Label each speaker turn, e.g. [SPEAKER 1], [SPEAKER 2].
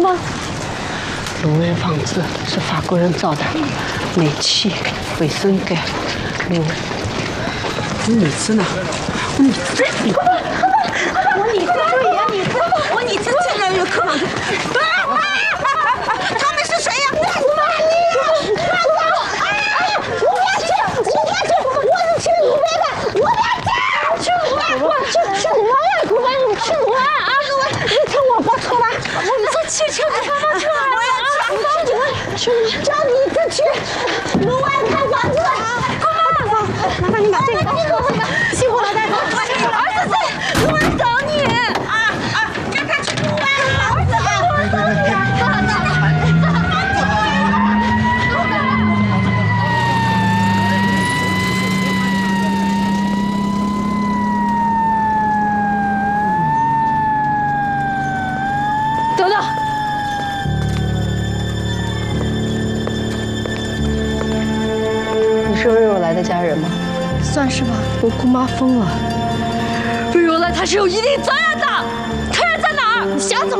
[SPEAKER 1] 吗？
[SPEAKER 2] 芦苇房子是法国人造的，煤气、卫生感，我椅子呢？我椅子，
[SPEAKER 3] 我椅子，我椅子现在有客房。他们是谁呀？我不要去！我是去鲁班的，我不要去！去鲁班呀，鲁班，去鲁班啊！你听我不错吧？我们去鲁班车啊！我要去鲁班，叫你自去鲁班看房子。大嫂，麻烦你把这个辛苦了，大嫂。儿子在鲁班等你。让他去鲁班，儿子在鲁班等你。
[SPEAKER 1] 等等，
[SPEAKER 2] 你是瑞若来的家人吗？
[SPEAKER 1] 算是吧。
[SPEAKER 2] 我姑妈疯了。
[SPEAKER 1] 瑞若来他是有一定责任的，他人在哪儿？
[SPEAKER 3] 你想怎么